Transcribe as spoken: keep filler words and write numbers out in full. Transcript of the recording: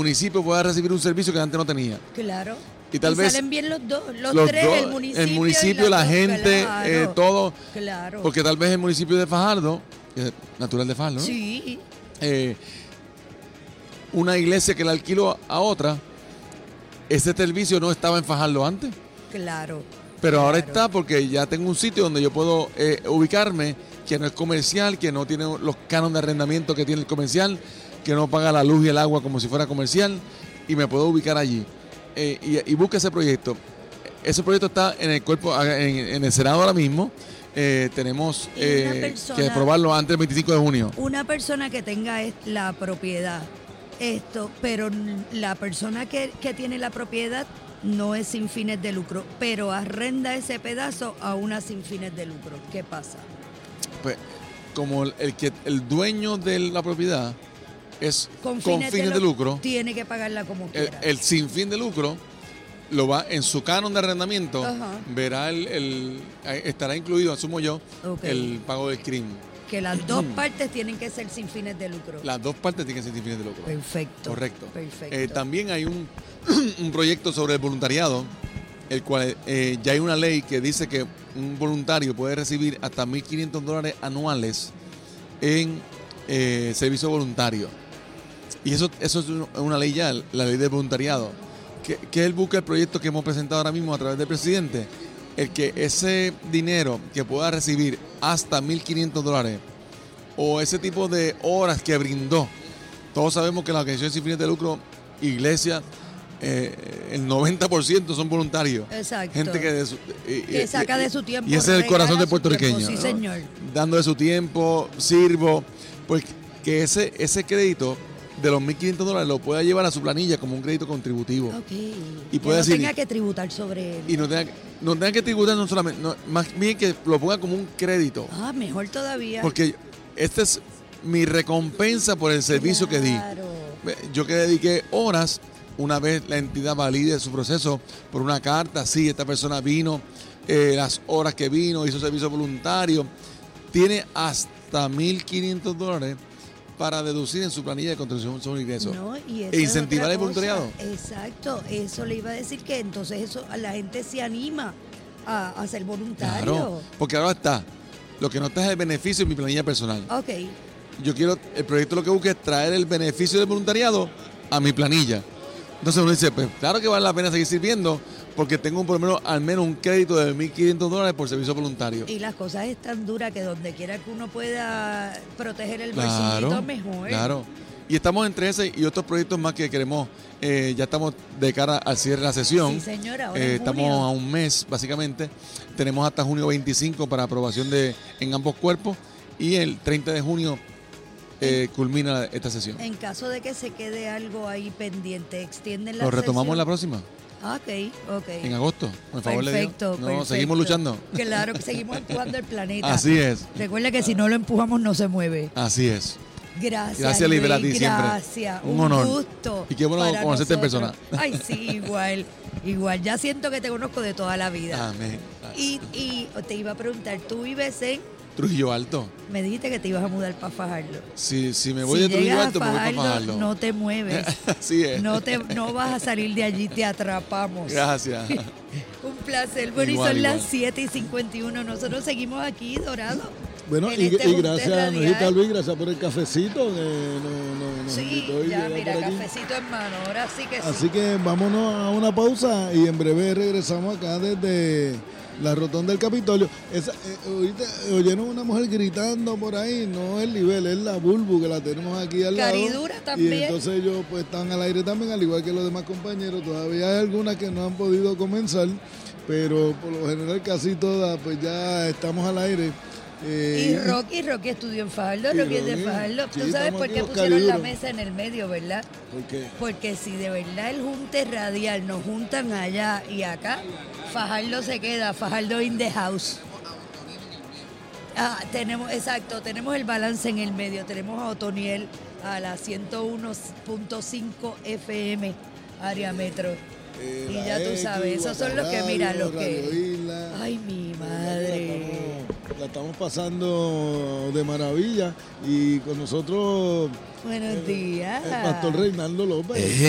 municipio pueda recibir un servicio que antes no tenía. Claro. Y tal y vez salen bien los dos, los, los tres, dos, el municipio, el municipio, y la dos, gente, claro, eh, todo. Claro. Porque tal vez el municipio de Fajardo, que es natural de Fajardo, ¿no? Sí. Eh, una iglesia que la alquiló a otra, ese servicio no estaba en Fajardo antes. Claro. Pero claro. ahora está porque ya tengo un sitio donde yo puedo eh, ubicarme, que no es comercial, que no tiene los cánones de arrendamiento que tiene el comercial, que no paga la luz y el agua como si fuera comercial, y me puedo ubicar allí. Eh, y, y busca ese proyecto. Ese proyecto está en el cuerpo, en, en el Senado ahora mismo. Eh, tenemos eh, persona, que aprobarlo antes del veinticinco de junio. Una persona que tenga la propiedad, esto, pero la persona que, que tiene la propiedad no es sin fines de lucro, pero arrenda ese pedazo a una sin fines de lucro. ¿Qué pasa? Pues como el, el que el dueño de la propiedad es con con fines, fines de, de lucro, tiene que pagarla como el, quiera. el sin fin de lucro lo va en su canon de arrendamiento. Ajá. Verá el, el estará incluido, asumo yo, okay. el pago del crimen. Que las dos partes tienen que ser sin fines de lucro. Las dos partes tienen que ser sin fines de lucro. Perfecto. Correcto. Perfecto. Eh, también hay un, un proyecto sobre el voluntariado, el cual eh, ya hay una ley que dice que un voluntario puede recibir hasta mil quinientos dólares anuales en eh, servicio voluntario. Y eso, eso es una ley ya, la ley del voluntariado. Que, que él busca el proyecto que hemos presentado ahora mismo a través del presidente, el que ese dinero que pueda recibir hasta mil quinientos dólares o ese tipo de horas que brindó. Todos sabemos que las organizaciones sin fines de lucro, iglesias, eh, el noventa por ciento son voluntarios. Exacto. Gente que, de su, eh, que saca de su tiempo. Y ese es el corazón del puertorriqueño. Tiempo, sí, ¿no? señor. Dando de su tiempo, sirvo. Pues que ese, ese crédito de los mil quinientos dólares lo pueda llevar a su planilla como un crédito contributivo. Okay. Y pueda no decir, tenga que tributar sobre él. Y no tenga, no tenga que tributar no solamente, no, más bien que lo ponga como un crédito. Ah, mejor todavía. Porque esta es mi recompensa por el servicio claro. que di. Yo que dediqué horas, una vez la entidad valide su proceso por una carta, sí, esta persona vino, eh, las horas que vino, hizo servicio voluntario, tiene hasta mil quinientos dólares para deducir en su planilla de contribución sobre ingresos. No, y e incentivar el voluntariado. Exacto, eso le iba a decir que entonces eso a la gente se anima a, a ser voluntario. Claro, porque ahora está, lo que no está es el beneficio en mi planilla personal. Ok. Yo quiero, el proyecto lo que busca es traer el beneficio del voluntariado a mi planilla. Entonces uno dice, pues claro que vale la pena seguir sirviendo porque tengo un, por lo menos, al menos un crédito de mil quinientos dólares por servicio voluntario. Y las cosas están duras que donde quiera que uno pueda proteger el claro, bolsillito mejor. Claro. Y estamos entre ese y otros proyectos más que queremos, eh, ya estamos de cara al cierre de la sesión. Sí, señora, ahora eh, en estamos junio. a un mes, básicamente. Tenemos hasta junio veinticinco para aprobación de en ambos cuerpos y el treinta de junio eh, culmina esta sesión. En caso de que se quede algo ahí pendiente, extienden la ¿Lo retomamos sesión? en la próxima? Ok, ok. En agosto, por favor. Perfecto, le digo. No, perfecto. seguimos luchando. Claro que seguimos empujando el planeta. Así es. Recuerda que si no lo empujamos no se mueve. Así es. Gracias. Gracias, Libera, a ti siempre. Gracias. Un Un honor. gusto. Y qué bueno para conocerte en nosotros. persona. Ay, sí, igual. Igual. Ya siento que te conozco de toda la vida. Amén. Y, y te iba a preguntar, ¿tú vives en? Trujillo Alto. Me dijiste que te ibas a mudar para Fajardo. Si, si me voy si de Trujillo llegas Alto, a me voy para Fajardo, Fajardo. no te mueves. Así es. No, te, no vas a salir de allí, te atrapamos. Gracias. Un placer. Bueno, Igual, y son igual. las siete y cincuenta y uno. Nosotros seguimos aquí, Dorado. Bueno, en y, este y Junte gracias, Radial. Nojita Luis, gracias por el cafecito. Que no, no, nos Sí, invitó y ya, llegó mira, por aquí. cafecito en mano. Ahora sí que sí. Así que vámonos a una pausa y en breve regresamos acá desde la rotonda del Capitolio. Esa, eh, ahorita oyeron una mujer gritando por ahí, no es Libel, es la Bulbu que la tenemos aquí al lado. Caridura también. Y entonces ellos pues están al aire también, al igual que los demás compañeros. Todavía hay algunas que no han podido comenzar, pero por lo general casi todas pues ya estamos al aire. Y Eh, Rocky, Rocky estudió en Fajardo, y Rocky es de Rocky, Fajardo. sí, ¿Tú sabes estamos por aquí qué los pusieron la cariduros. mesa en el medio, verdad? ¿Por qué? Porque si de verdad el junte radial nos juntan allá y acá, Fajardo se queda, Fajardo in the house. Ah, tenemos, exacto, tenemos el balance en el medio. Tenemos a Otoniel a la ciento uno punto cinco F M, área metro. Eh, Y la ya tú X, sabes, esos son los que, mira, los Radio que... Isla. Ay, mi La madre. estamos, la estamos pasando de maravilla y con nosotros Buenos días. el pastor Reinaldo López.